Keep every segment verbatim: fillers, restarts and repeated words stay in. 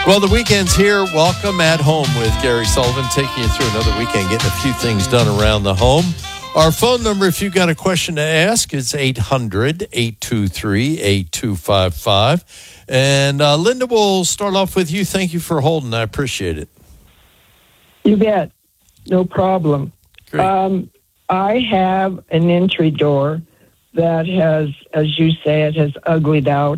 Well, the weekend's here. Welcome at Home with Gary Sullivan, taking you through another weekend, getting a few things done around the home. Our phone number, if you've got a question to ask, is eight hundred, eight two three, eight two five five. And uh, Linda, will start off with you. Thank you for holding. I appreciate it. You bet. No problem. Great. Um, I have an entry door that has, as you say, it has uglied out.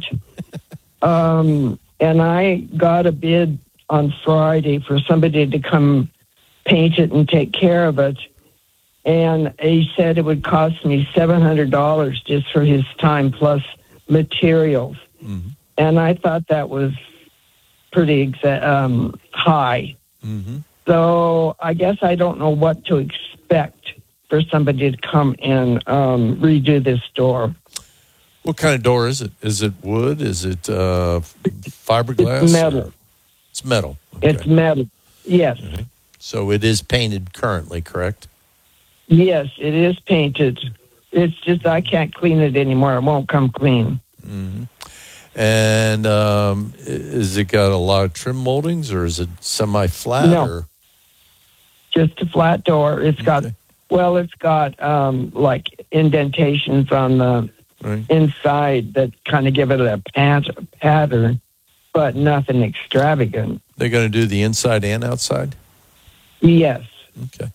um, and I got a bid on Friday for somebody to come paint it and take care of it. And he said it would cost me seven hundred dollars just for his time plus materials. Mm-hmm. And I thought that was pretty exa- um, high. Mm-hmm. So I guess I don't know what to expect for somebody to come and um, redo this door. What kind of door is it? Is it wood? Is it uh, fiberglass? It's metal. Or? It's metal. Okay. It's metal, yes. Mm-hmm. So it is painted currently, correct? Yes, it is painted. It's just I can't clean it anymore. It won't come clean. Mm-hmm. And um, is it got a lot of trim moldings, or is it semi-flat? No, or? Just a flat door. It's got, okay. well, it's got um, like indentations on the right. inside that kind of give it a pat- pattern, but nothing extravagant. They're going to do the inside and outside? Yes. Okay.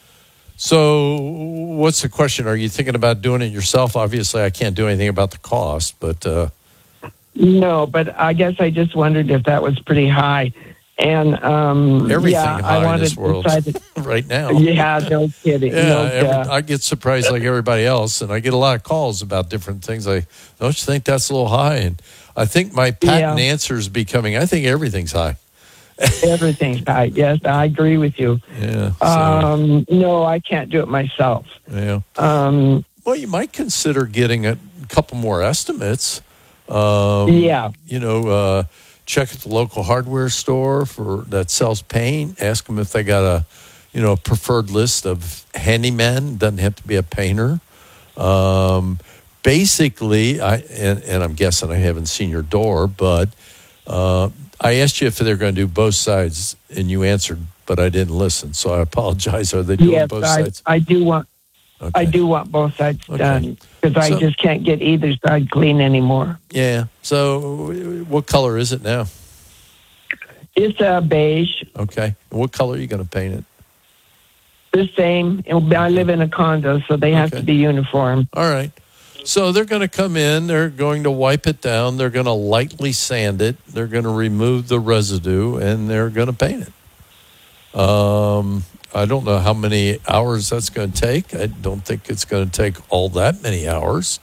So what's the question? Are you thinking about doing it yourself? Obviously, I can't do anything about the cost, but... Uh... No, but I guess I just wondered if that was pretty high. And um, everything yeah, high I wanted in this world to, right now. Yeah, no kidding. Yeah, no, every, uh, I get surprised like everybody else, and I get a lot of calls about different things. Like, don't you think that's a little high? And I think my patent yeah. answer is becoming, I think everything's high. Everything's high. Yes, I agree with you. Yeah. So, um, no, I can't do it myself. Yeah. Um, well, you might consider getting a couple more estimates. Um, yeah. You know, uh, check at the local hardware store for that sells paint. Ask them if they got a, you know, preferred list of handymen. Doesn't have to be a painter. Um, basically, I and, and I'm guessing I haven't seen your door, but uh, I asked you if they're going to do both sides, and you answered, but I didn't listen. So I apologize. Are they doing yes, both I, sides? I do want. Okay. I do want both sides okay. done because so, I just can't get either side clean anymore. Yeah. So, what color is it now? It's a uh, beige. Okay. What color are you going to paint it? The same. I live in a condo, so they have okay. to be uniform. All right. So they're going to come in. They're going to wipe it down. They're going to lightly sand it. They're going to remove the residue, and they're going to paint it. Um. I don't know how many hours that's going to take. I don't think it's going to take all that many hours.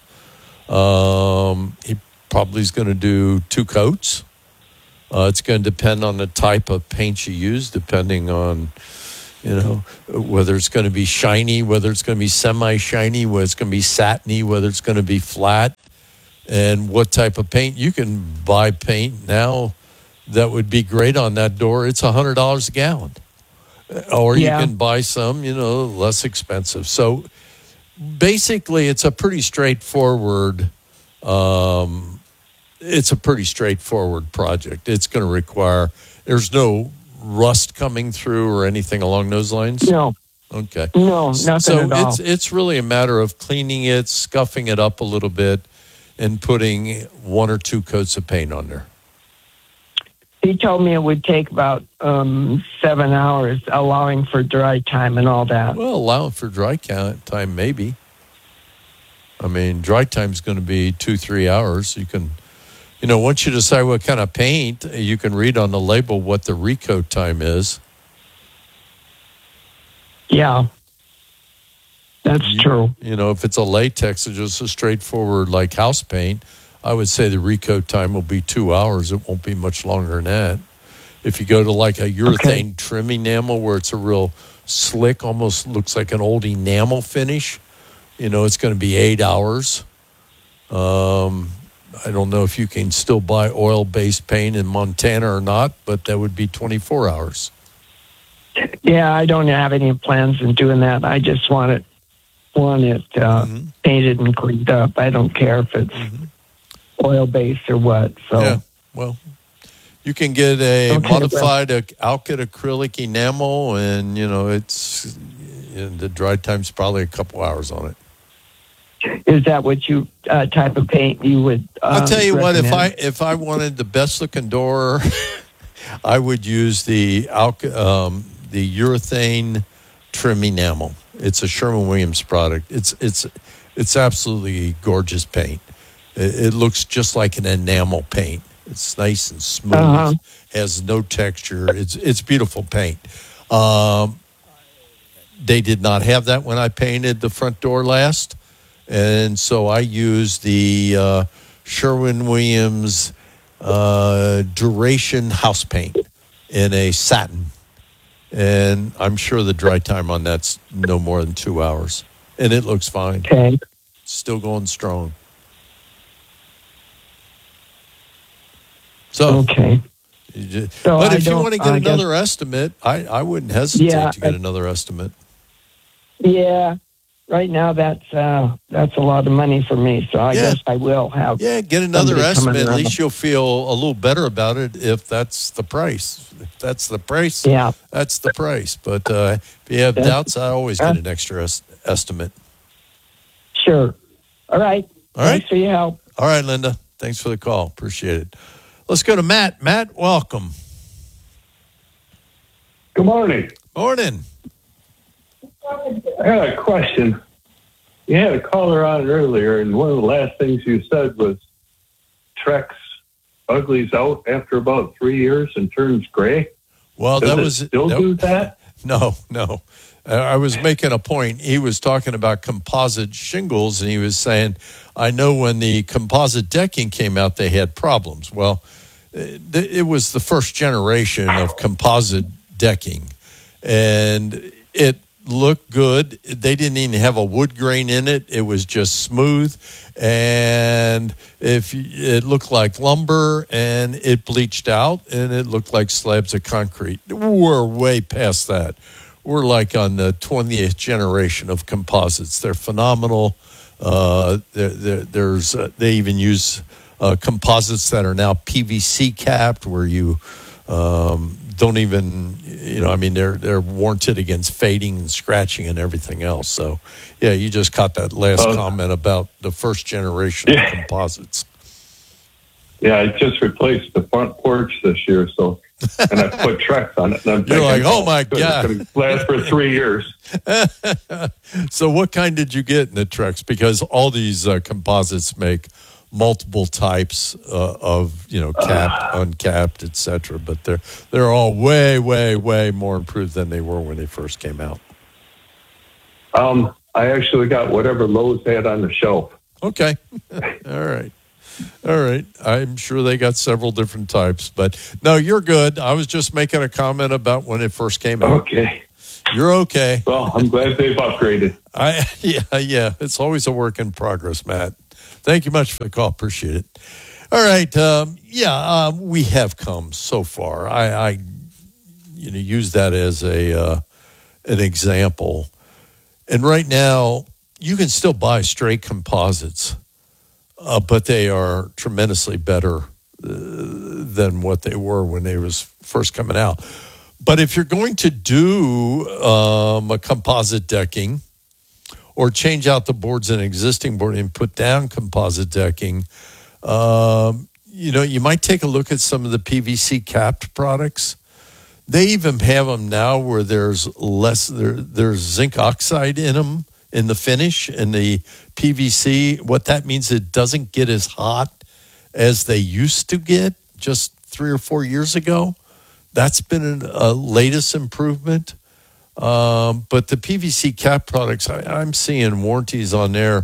Um, he probably is going to do two coats. Uh, it's going to depend on the type of paint you use, depending on, you know, whether it's going to be shiny, whether it's going to be semi-shiny, whether it's going to be satiny, whether it's going to be flat, and what type of paint. You can buy paint now that would be great on that door. It's one hundred dollars a gallon. Or yeah. you can buy some, you know, less expensive. So basically, it's a pretty straightforward. Um, it's a pretty straightforward project. It's going to require. There's no rust coming through or anything along those lines. No. Okay. No, nothing so at all. it's it's really a matter of cleaning it, scuffing it up a little bit, and putting one or two coats of paint on there. He told me it would take about um, seven hours, allowing for dry time and all that. Well, allowing for dry time, maybe. I mean, dry time's going to be two, three hours. You can, you know, once you decide what kind of paint, you can read on the label what the recoat time is. Yeah, that's you, true. You know, if it's a latex, it's just a straightforward like house paint, I would say the recoat time will be two hours. It won't be much longer than that. If you go to like a urethane okay. trim enamel where it's a real slick, almost looks like an old enamel finish, you know, it's going to be eight hours. Um, I don't know if you can still buy oil-based paint in Montana or not, but that would be twenty-four hours. Yeah, I don't have any plans in doing that. I just want it, want it uh, mm-hmm. painted and cleaned up. I don't care if it's mm-hmm. oil-based or what. So, yeah, well, You can get a Okay, modified uh, Alkyd acrylic enamel, and you know it's and the dry time's probably a couple hours on it. Is that what you uh, type of paint you would? Um, I'll tell you what, if I recommend? if I wanted the best looking door, I would use the Alk- um, the urethane trim enamel. It's a Sherwin-Williams product. It's it's it's absolutely gorgeous paint. It, it looks just like an enamel paint. It's nice and smooth. Uh-huh. Has no texture. It's it's beautiful paint. Um, they did not have that when I painted the front door last, and so I used the uh, Sherwin-Williams uh, Duration house paint in a satin, and I'm sure the dry time on that's no more than two hours, and it looks fine. Okay. Still going strong. So, Okay. you just- So but I if you don't- want to get I guess- another estimate, I, I wouldn't hesitate Yeah, to get I- another estimate. Yeah. Right now, that's uh, that's a lot of money for me. So I Yeah. guess I will have. Yeah, get another somebody coming estimate. At around. least you'll feel a little better about it if that's the price. If that's the price, Yeah. that's the price. But uh, if you have That's- doubts, I always get an extra es- estimate. Sure. All right. All right. Thanks for your help. All right, Linda. Thanks for the call. Appreciate it. Let's go to Matt. Matt, welcome. Good morning. Morning. I got a question. You had a caller on earlier, and one of the last things you said was Trex uglies out after about three years and turns gray. Well, Does that it was still that- do that? No, no. Uh, I was making a point. He was talking about composite shingles, and he was saying, I know when the composite decking came out, they had problems. Well, it, it was the first generation of composite decking, and it looked good. They didn't even have a wood grain in it. It was just smooth, and if you- it looked like lumber, and it bleached out, and it looked like slabs of concrete. We're way past that. We're like on the twentieth generation of composites. They're phenomenal. Uh, there, there, there's uh, they even use uh, composites that are now P V C capped, where you um, don't even, you know, I mean, they're they're warranted against fading and scratching and everything else. So, yeah, you just caught that last Uh, comment about the first generation Yeah. of composites. Yeah, I just replaced the front porch this year, so and I put Trex on it. And I'm You're like, thinking, oh, my good, God. It's going to last for three years. So, what kind did you get in the Trex? Because all these uh, composites make multiple types uh, of, you know, capped, uncapped, et cetera. But they're they're all way, way, way more improved than they were when they first came out. Um, I actually got whatever Lowe's had on the shelf. Okay, all right, all right. I'm sure they got several different types, but no, you're good. I was just making a comment about when it first came out. Okay. You're okay. Well, I'm glad they've upgraded. I yeah yeah. It's always a work in progress, Matt. Thank you much for the call. Appreciate it. All right. Um, yeah, uh, we have come so far. I, I you know use that as a uh, an example. And right now, you can still buy straight composites, uh, but they are tremendously better uh, than what they were when they was first coming out. But if you're going to do um, a composite decking or change out the boards in an existing board and put down composite decking, um, you know, you might take a look at some of the P V C capped products. They even have them now where there's less, there, there's zinc oxide in them in the finish, and the P V C. What that means, it doesn't get as hot as they used to get just three or four years ago. That's been an, a latest improvement. Um, but the P V C cap products, I, I'm seeing warranties on there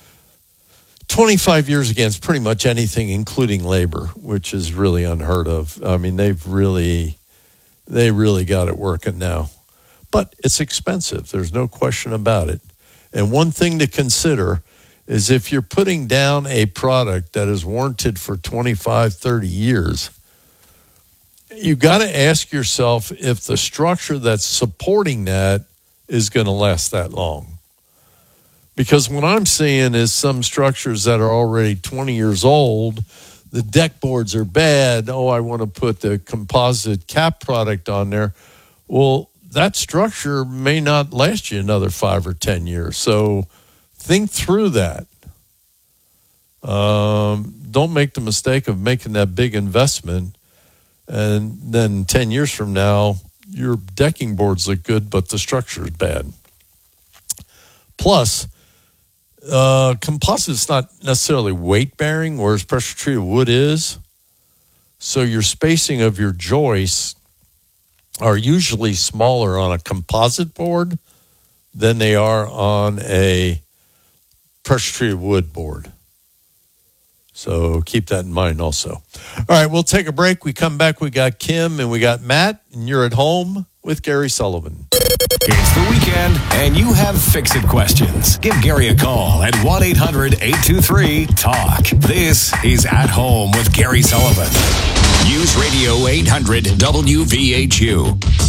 twenty-five years against pretty much anything, including labor, which is really unheard of. I mean, they've really, they really got it working now. But it's expensive. There's no question about it. And one thing to consider is if you're putting down a product that is warranted for twenty-five, thirty years, you got to ask yourself if the structure that's supporting that is going to last that long. Because what I'm seeing is some structures that are already twenty years old the deck boards are bad. Oh, I want to put the composite cap product on there. Well, that structure may not last you another five or ten years. So think through that. Um, don't make the mistake of making that big investment, and then ten years from now, your decking boards look good, but the structure is bad. Plus, uh, composite is not necessarily weight-bearing, whereas pressure-treated wood is. So your spacing of your joists are usually smaller on a composite board than they are on a pressure-treated wood board. So keep that in mind also. All right, we'll take a break. We come back. We got Kim and we got Matt, and you're at home with Gary Sullivan. It's the weekend, and you have fix-it questions. Give Gary a call at one eight hundred eight two three talk. This is At Home with Gary Sullivan. News Radio eight hundred W V H U.